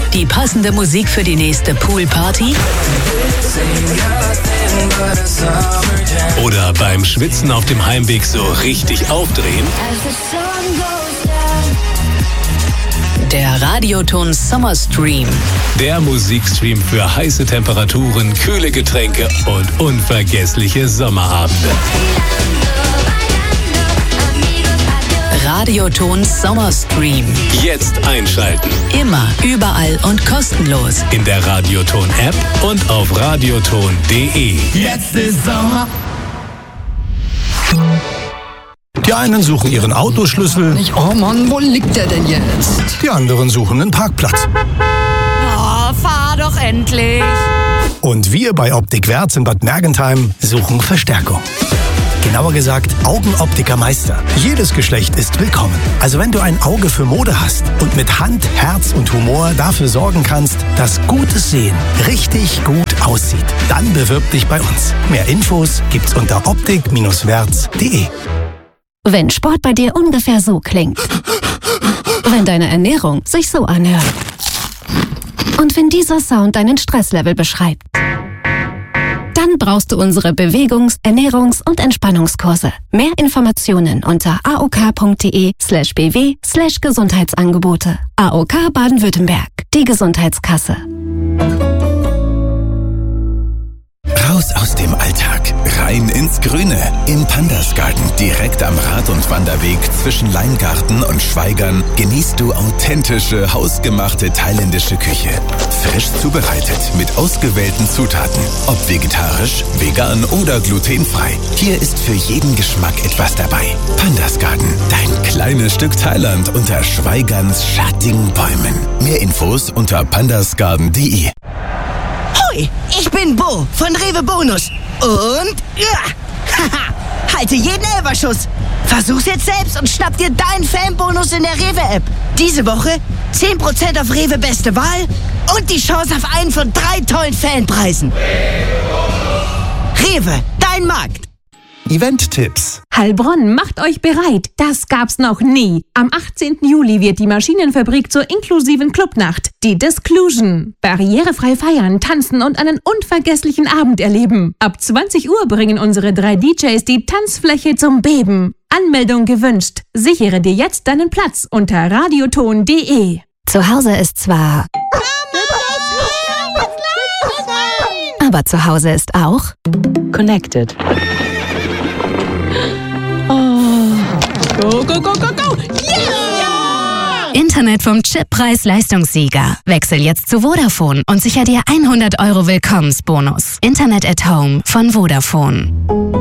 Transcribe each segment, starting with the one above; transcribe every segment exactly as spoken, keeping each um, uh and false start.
Die passende Musik für die nächste Poolparty? Oder beim Schwitzen auf dem Heimweg so richtig aufdrehen? Der Radioton Summer Stream. Der Musikstream für heiße Temperaturen, kühle Getränke und unvergessliche Sommerabende. Radioton Summer Stream. Jetzt einschalten. Immer, überall und kostenlos. In der Radioton-App und auf radioton punkt de. Jetzt ist Sommer. Die einen suchen ihren Autoschlüssel. Ich, oh Mann, wo liegt der denn jetzt? Die anderen suchen einen Parkplatz. Oh, fahr doch endlich. Und wir bei Optik Werz in Bad Mergentheim suchen Verstärkung. Genauer gesagt, Augenoptikermeister. Jedes Geschlecht ist willkommen. Also wenn du ein Auge für Mode hast und mit Hand, Herz und Humor dafür sorgen kannst, dass gutes Sehen richtig gut aussieht, dann bewirb dich bei uns. Mehr Infos gibt's unter optik Werz punkt de. Wenn Sport bei dir ungefähr so klingt. Wenn deine Ernährung sich so anhört. Und wenn dieser Sound deinen Stresslevel beschreibt. Dann brauchst du unsere Bewegungs-, Ernährungs- und Entspannungskurse. Mehr Informationen unter aok.de slash bw slash Gesundheitsangebote. A O K Baden-Württemberg. Die Gesundheitskasse. Raus aus dem Alltag, rein ins Grüne. Im Pandas Garden, direkt am Rad- und Wanderweg zwischen Leingarten und Schweigern, genießt du authentische, hausgemachte thailändische Küche. Frisch zubereitet, mit ausgewählten Zutaten. Ob vegetarisch, vegan oder glutenfrei. Hier ist für jeden Geschmack etwas dabei. Pandas Garden, dein kleines Stück Thailand unter Schweigerns schattigen Bäumen. Mehr Infos unter pandasgarden punkt de. Hoi, ich bin Bo von Rewe Bonus. Und ja, haha, halte jeden Elferschuss. Versuch's jetzt selbst und schnapp dir deinen Fanbonus in der Rewe-App. Diese Woche zehn Prozent auf Rewe Beste Wahl und die Chance auf einen von drei tollen Fanpreisen. Rewe, dein Markt. Event-Tipps. Heilbronn, macht euch bereit. Das gab's noch nie. Am achtzehnten Juli wird die Maschinenfabrik zur inklusiven Clubnacht, die Disclusion. Barrierefrei feiern, tanzen und einen unvergesslichen Abend erleben. Ab zwanzig Uhr bringen unsere drei D Js die Tanzfläche zum Beben. Anmeldung gewünscht. Sichere dir jetzt deinen Platz unter radioton punkt de. Zu Hause ist zwar... Aber zu Hause ist auch... Connected. Go, go, go, go, go! Yeah! Internet vom Chip Preis-Leistungssieger. Wechsel jetzt zu Vodafone und sicher dir hundert Euro Willkommensbonus. Internet at Home von Vodafone.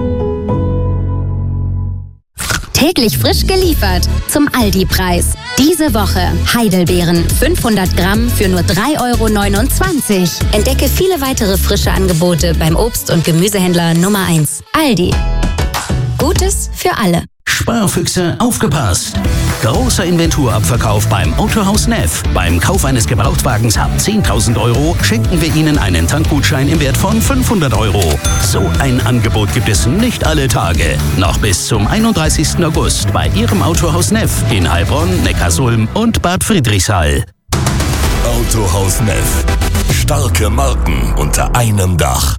Täglich frisch geliefert zum Aldi-Preis. Diese Woche Heidelbeeren fünfhundert Gramm für nur drei Euro neunundzwanzig. Entdecke viele weitere frische Angebote beim Obst- und Gemüsehändler Nummer eins. Aldi. Gutes für alle. Sparfüchse, aufgepasst! Großer Inventurabverkauf beim Autohaus Neff. Beim Kauf eines Gebrauchtwagens ab zehntausend Euro schenken wir Ihnen einen Tankgutschein im Wert von fünfhundert Euro. So ein Angebot gibt es nicht alle Tage. Noch bis zum einunddreißigsten August bei Ihrem Autohaus Neff in Heilbronn, Neckarsulm und Bad Friedrichshall. Autohaus Neff. Starke Marken unter einem Dach.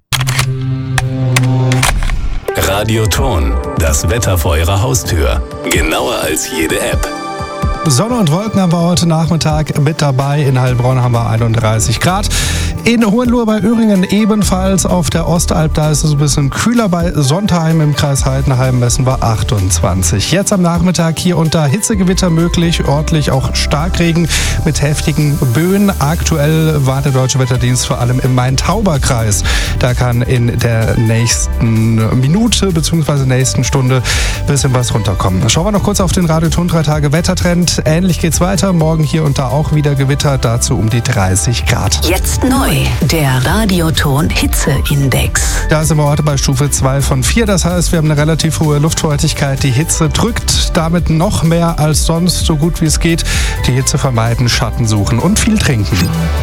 Radioton, das Wetter vor Ihrer Haustür. Genauer als jede App. Sonne und Wolken haben wir heute Nachmittag mit dabei. In Heilbronn haben wir einunddreißig Grad. In Hohenlohe bei Öhringen ebenfalls. Auf der Ostalb, da ist es ein bisschen kühler. Bei Sontheim im Kreis Heidenheim messen wir achtundzwanzig. Jetzt am Nachmittag hier und da Hitzegewitter möglich, örtlich auch Starkregen mit heftigen Böen. Aktuell warnt der Deutsche Wetterdienst vor allem im Main-Tauber-Kreis. Da kann in der nächsten Minute bzw. nächsten Stunde ein bisschen was runterkommen. Schauen wir noch kurz auf den Radioton drei Tage Wettertrend. Ähnlich geht's weiter. Morgen hier und da auch wieder Gewitter, dazu um die dreißig Grad. Jetzt neu, der Radioton Hitzeindex. Da sind wir heute bei Stufe zwei von vier. Das heißt, wir haben eine relativ hohe Luftfeuchtigkeit. Die Hitze drückt damit noch mehr als sonst, so gut wie es geht. Die Hitze vermeiden, Schatten suchen und viel trinken.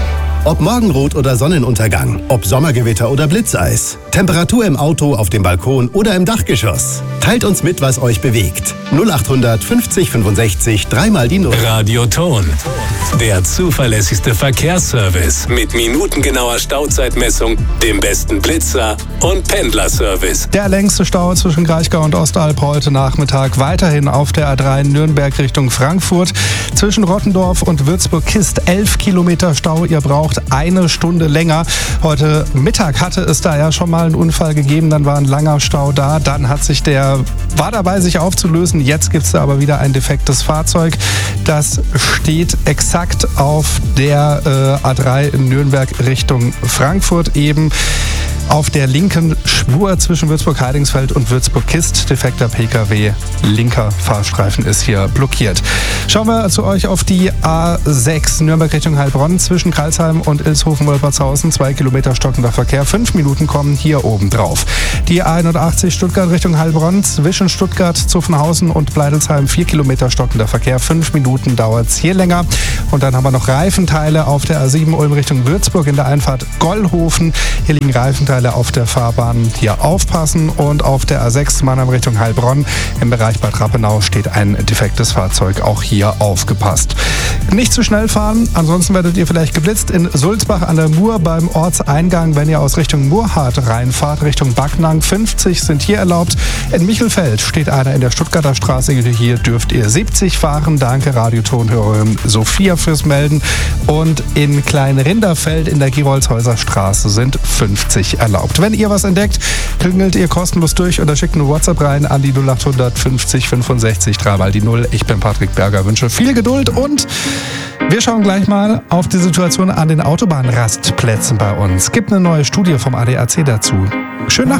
Ob Morgenrot oder Sonnenuntergang, ob Sommergewitter oder Blitzeis. Temperatur im Auto, auf dem Balkon oder im Dachgeschoss. Teilt uns mit, was euch bewegt. null achthundert fünfzig fünfundsechzig, dreimal die Null. Radioton. Der zuverlässigste Verkehrsservice mit minutengenauer Stauzeitmessung, dem besten Blitzer und Pendlerservice. Der längste Stau zwischen Kraichgau und Ostalb heute Nachmittag weiterhin auf der A drei Nürnberg Richtung Frankfurt. Zwischen Rottendorf und Würzburg-Kist elf Kilometer Stau. Ihr braucht eine Stunde länger. Heute Mittag hatte es da ja schon mal einen Unfall gegeben. Dann war ein langer Stau da. Dann hat sich der, war dabei sich aufzulösen. Jetzt gibt es da aber wieder ein defektes Fahrzeug. Das steht exakt auf der äh, A drei in Nürnberg Richtung Frankfurt eben. Auf der linken Spur zwischen Würzburg-Heidingsfeld und Würzburg-Kist. Defekter P K W, linker Fahrstreifen ist hier blockiert. Schauen wir zu euch auf die A sechs Nürnberg Richtung Heilbronn zwischen Karlsheim und Ilshofen-Wolpertshausen. Zwei Kilometer stockender Verkehr. Fünf Minuten kommen hier oben drauf. Die A einundachtzig Stuttgart Richtung Heilbronn zwischen Stuttgart, Zuffenhausen und Bleidelsheim. Vier Kilometer stockender Verkehr. Fünf Minuten dauert es hier länger. Und dann haben wir noch Reifenteile auf der A sieben Ulm Richtung Würzburg in der Einfahrt Gollhofen. Hier liegen Reifenteile auf der Fahrbahn, hier aufpassen. Und auf der A sechs Mannheim Richtung Heilbronn im Bereich Bad Rappenau steht ein defektes Fahrzeug, auch hier aufgepasst. Nicht zu schnell fahren, ansonsten werdet ihr vielleicht geblitzt in Sulzbach an der Mur beim Ortseingang, wenn ihr aus Richtung Murrhardt reinfahrt, Richtung Backnang. fünfzig sind hier erlaubt. In Michelfeld steht einer in der Stuttgarter Straße, hier dürft ihr siebzig fahren. Danke Radiotonhörerin Sophia fürs Melden. Und in Kleinrinderfeld in der Girolshäuser Straße sind fünfzig erlaubt. Wenn ihr was entdeckt, klingelt ihr kostenlos durch oder schickt eine WhatsApp rein an die null achthundert fünfzig fünfundsechzig, dreimal die Null. Ich bin Patrick Berger, wünsche viel Geduld und wir schauen gleich mal auf die Situation an den Autobahnrastplätzen bei uns. Es gibt eine neue Studie vom A D A C dazu. Schönen Nachmittag.